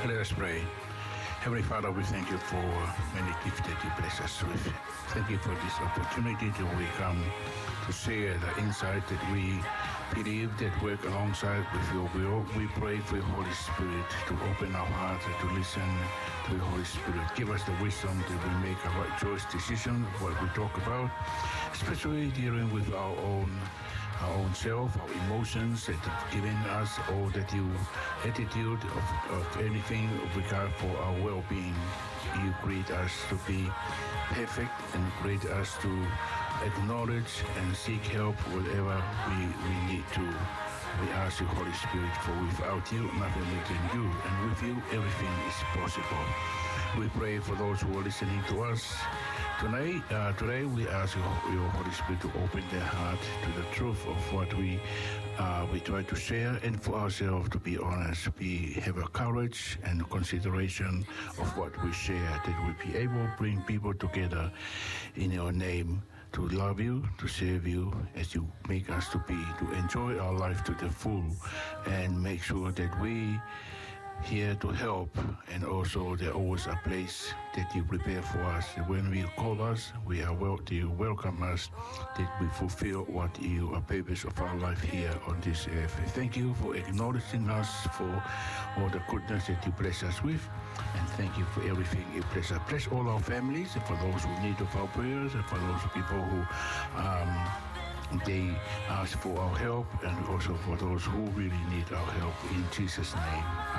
Let us pray. Heavenly Father, we thank you for many gifts that you bless us with. Thank you for this opportunity that we come to share the insight that we believe that work alongside with your will. We pray for your Holy Spirit to open our hearts to listen to your Holy Spirit. Give us the wisdom that we make a right choice decision, what we talk about, especially dealing with our own self, our emotions, that you've given us, or that you attitude of anything of regard for our well-being. You create us to be perfect and create us to acknowledge and seek help whatever we need to. We ask you, Holy Spirit, for without you, nothing we can do, and with you, everything is possible. We pray for those who are listening to us today we ask your Holy Spirit to open their heart to the truth of what we try to share, and for ourselves to be honest. We have a courage and consideration of what we share, that we be able to bring people together in your name, to love you, to serve you as you make us to be, to enjoy our life to the full, and make sure that we here to help, and also there's always a place that you prepare for us. When you call us, we are you welcome us, that we fulfill what you are purpose of our life here on this earth. Thank you for acknowledging us for all the goodness that you bless us with, and thank you for everything you bless us. Bless all our families, and for those who need of our prayers, and for those people who they ask for our help, and also for those who really need our help. In Jesus' name.